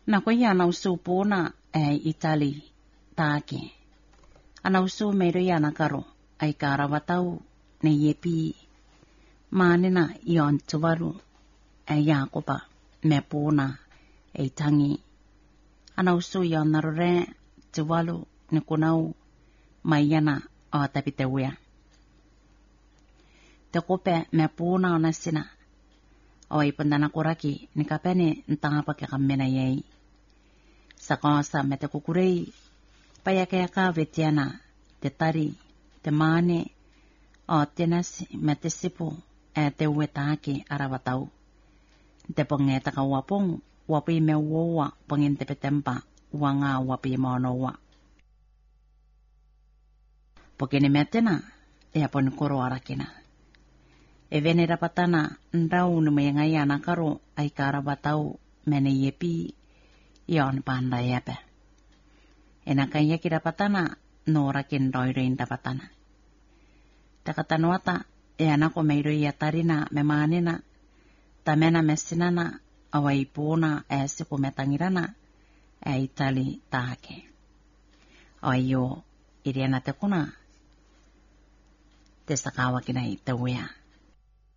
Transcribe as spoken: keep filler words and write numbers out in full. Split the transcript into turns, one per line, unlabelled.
Na ko ia na usu pona e Itali taake. Ana usu meiro ia na karo ai karawatau ne yepi manena ion tuvaru e Yakoba me pona e tangi. Ana usu ion narore tuvalu ne kunau mai yana o tapite wea. Te kope me pona o nasina o i pandana koraki ni kapene ntangapa ke kamena yei. Sa kosa me te kukurei payakayaka vetiana te tari te mane o tenasi me te sipo e te uetaake arawatau. Te ponge taka wapong wapi me uoa pongin te petempa uanga wapi maonoa. Pokene metena e apon koro arakina. E vene rapatana ndau nume ngai anakaro ai karabatau mene yepi ion panda yepe. E nakaya ki rapatana no rakin roiroin rapatana. Takatanuata e anako meiro iatarina me manena tamena mesinana awai pona e sipo metangirana e Itali taake. Ayo iriana te kuna te sakawa kina i te wea.